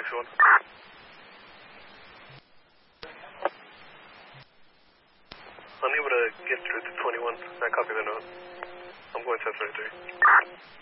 6-1. Unable to get through to 21. I copy the note. I'm going to 33.